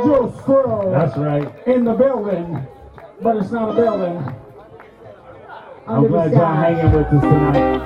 Joe Squirrel. That's right. In the building, but it's not a building. I'm glad y'all hanging with us tonight.